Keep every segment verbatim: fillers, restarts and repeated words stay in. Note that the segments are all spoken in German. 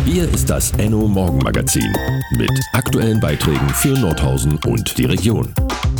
Hier ist das Enno Morgenmagazin mit aktuellen Beiträgen für Nordhausen und die Region.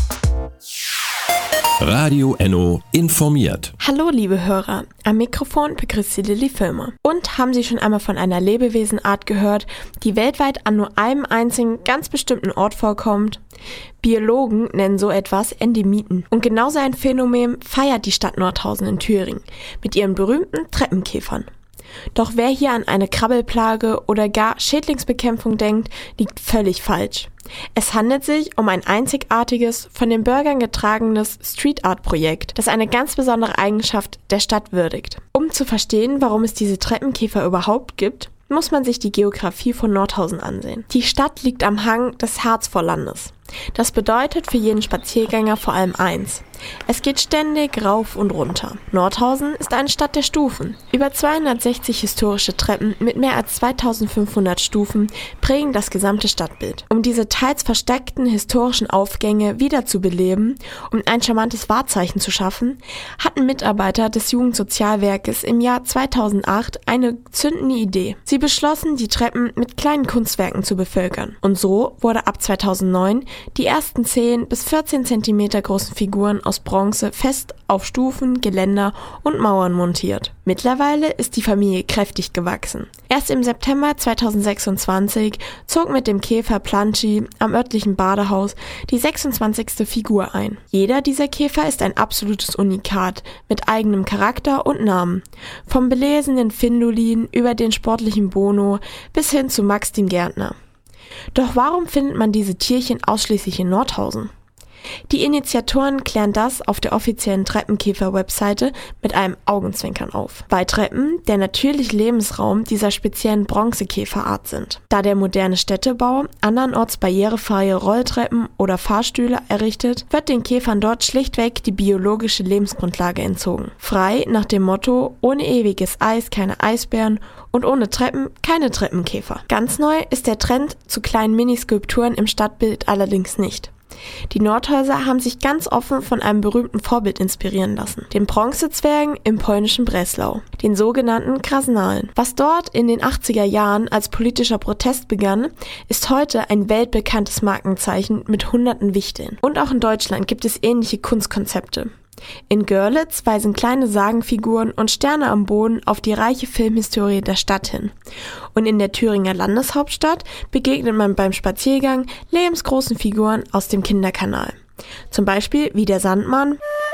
Radio Enno informiert. Hallo liebe Hörer, am Mikrofon begrüßt Sie Lilly Filmer. Und haben Sie schon einmal von einer Lebewesenart gehört, die weltweit an nur einem einzigen ganz bestimmten Ort vorkommt? Biologen nennen so etwas Endemiten. Und genau so ein Phänomen feiert die Stadt Nordhausen in Thüringen mit ihren berühmten Treppenkäfern. Doch wer hier an eine Krabbelplage oder gar Schädlingsbekämpfung denkt, liegt völlig falsch. Es handelt sich um ein einzigartiges, von den Bürgern getragenes Street-Art-Projekt, das eine ganz besondere Eigenschaft der Stadt würdigt. Um zu verstehen, warum es diese Treppenkäfer überhaupt gibt, muss man sich die Geografie von Nordhausen ansehen. Die Stadt liegt am Hang des Harzvorlandes. Das bedeutet für jeden Spaziergänger vor allem eins: Es geht ständig rauf und runter. Nordhausen ist eine Stadt der Stufen. Über zweihundertsechzig historische Treppen mit mehr als zweitausendfünfhundert Stufen prägen das gesamte Stadtbild. Um diese teils versteckten historischen Aufgänge wiederzubeleben und ein charmantes Wahrzeichen zu schaffen, hatten Mitarbeiter des Jugendsozialwerkes im Jahr zweitausendacht eine zündende Idee. Sie beschlossen, die Treppen mit kleinen Kunstwerken zu bevölkern. Und so wurde ab zweitausendneun die ersten zehn bis vierzehn Zentimeter großen Figuren aus Bronze fest auf Stufen, Geländer und Mauern montiert. Mittlerweile ist die Familie kräftig gewachsen. Erst im September zweitausendsechsundzwanzig zog mit dem Käfer Planschi am örtlichen Badehaus die sechsundzwanzigste Figur ein. Jeder dieser Käfer ist ein absolutes Unikat mit eigenem Charakter und Namen. Vom belesenen Findolin über den sportlichen Bono bis hin zu Max dem Gärtner. Doch warum findet man diese Tierchen ausschließlich in Nordhausen? Die Initiatoren klären das auf der offiziellen Treppenkäfer-Webseite mit einem Augenzwinkern auf, weil Treppen der natürliche Lebensraum dieser speziellen Bronzekäferart sind. Da der moderne Städtebau andernorts barrierefreie Rolltreppen oder Fahrstühle errichtet, wird den Käfern dort schlichtweg die biologische Lebensgrundlage entzogen. Frei nach dem Motto: ohne ewiges Eis keine Eisbären und ohne Treppen keine Treppenkäfer. Ganz neu ist der Trend zu kleinen Miniskulpturen im Stadtbild allerdings nicht. Die Nordhäuser haben sich ganz offen von einem berühmten Vorbild inspirieren lassen, den Bronzezwergen im polnischen Breslau, den sogenannten Krasnalen. Was dort in den achtziger Jahren als politischer Protest begann, ist heute ein weltbekanntes Markenzeichen mit hunderten Wichteln. Und auch in Deutschland gibt es ähnliche Kunstkonzepte. In Görlitz weisen kleine Sagenfiguren und Sterne am Boden auf die reiche Filmhistorie der Stadt hin. Und in der Thüringer Landeshauptstadt begegnet man beim Spaziergang lebensgroßen Figuren aus dem Kinderkanal. Zum Beispiel wie der Sandmann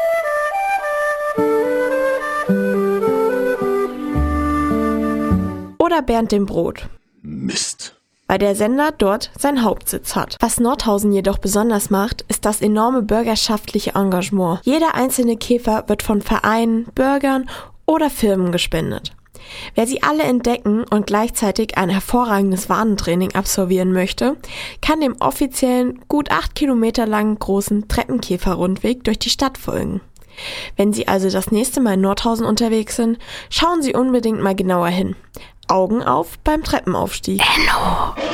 oder Bernd dem Brot. Mist. Weil der Sender dort seinen Hauptsitz hat. Was Nordhausen jedoch besonders macht, ist das enorme bürgerschaftliche Engagement. Jeder einzelne Käfer wird von Vereinen, Bürgern oder Firmen gespendet. Wer sie alle entdecken und gleichzeitig ein hervorragendes Warntraining absolvieren möchte, kann dem offiziellen, gut acht Kilometer langen großen Treppenkäfer-Rundweg durch die Stadt folgen. Wenn Sie also das nächste Mal in Nordhausen unterwegs sind, schauen Sie unbedingt mal genauer hin. Augen auf beim Treppenaufstieg. Enno.